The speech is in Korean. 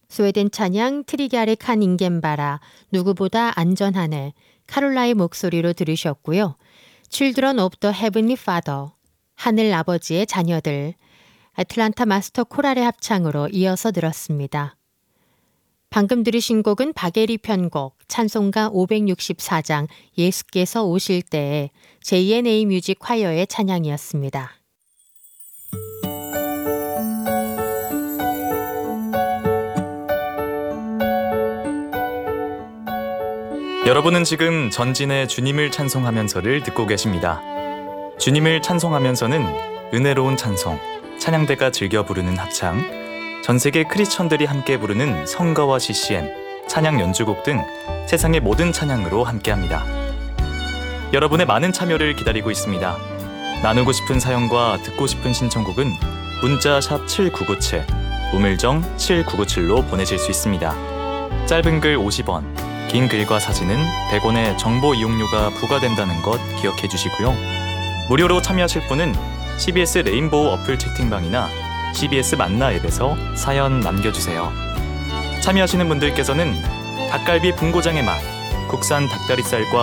스웨덴 찬양 트리갸르 칸 잉겐바라 누구보다 안전하네 카롤라의 목소리로 들으셨고요. Children of the Heavenly Father 하늘 아버지의 자녀들 애틀란타 마스터 코랄의 합창으로 이어서 들었습니다. 방금 들으신 곡은 박예리 편곡 찬송가 564장 예수께서 오실 때의 JNA 뮤직 콰이어의 찬양이었습니다. 여러분은 지금 전진의 주님을 찬송하면서를 듣고 계십니다. 주님을 찬송하면서는 은혜로운 찬송, 찬양대가 즐겨 부르는 합창, 전세계 크리스천들이 함께 부르는 성가와 CCM, 찬양 연주곡 등 세상의 모든 찬양으로 함께합니다. 여러분의 많은 참여를 기다리고 있습니다. 나누고 싶은 사연과 듣고 싶은 신청곡은 문자 샵 7997, 우물정 7997로 보내실 수 있습니다. 짧은 글 50원, 긴 글과 사진은 100원의 정보 이용료가 부과된다는 것 기억해 주시고요. 무료로 참여하실 분은 CBS 레인보우 어플 채팅방이나 CBS 만나 앱에서 사연 남겨주세요. 참여하시는 분들께서는 닭갈비 분고장의 맛, 국산 닭다리살과